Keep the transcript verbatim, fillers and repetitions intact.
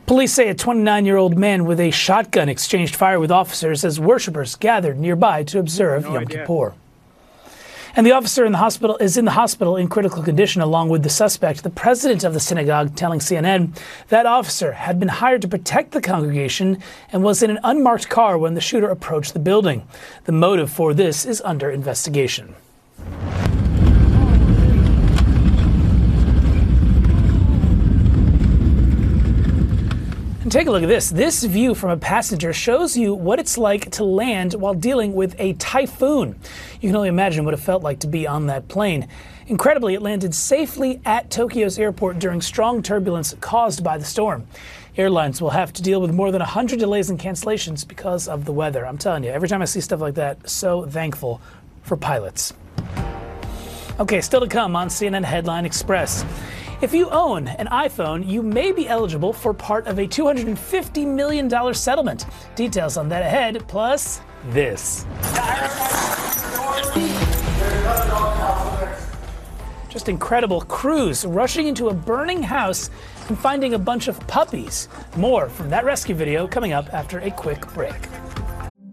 Police say a twenty-nine-year-old man with a shotgun exchanged fire with officers as worshippers gathered nearby to observe No Yom idea. Kippur. And the officer in the hospital is in the hospital in critical condition along with the suspect. The president of the synagogue telling C N N that officer had been hired to protect the congregation and was in an unmarked car when the shooter approached the building. The motive for this is under investigation. And take a look at this. This view from a passenger shows you what it's like to land while dealing with a typhoon. You can only imagine what it felt like to be on that plane. Incredibly, it landed safely at Tokyo's airport during strong turbulence caused by the storm. Airlines will have to deal with more than one hundred delays and cancellations because of the weather. I'm telling you, every time I see stuff like that, so thankful for pilots. Okay, still to come on C N N Headline Express. If you own an iPhone, you may be eligible for part of a two hundred fifty million dollars settlement. Details on that ahead, plus this. Just incredible. Crews rushing into a burning house and finding a bunch of puppies. More from that rescue video coming up after a quick break.